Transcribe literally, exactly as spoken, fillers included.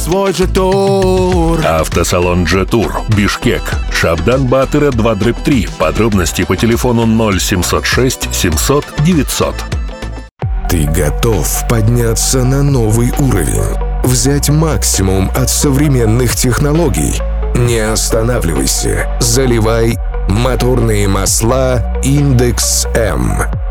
свой же тур. Автосалон Джетур, Бишкек, Шабдан Батыра два три. Подробности по телефону ноль семьсот шесть семьсот девятьсот. Ты готов подняться на новый уровень? Взять максимум от современных технологий? Не останавливайся. Заливай моторные масла Индекс М.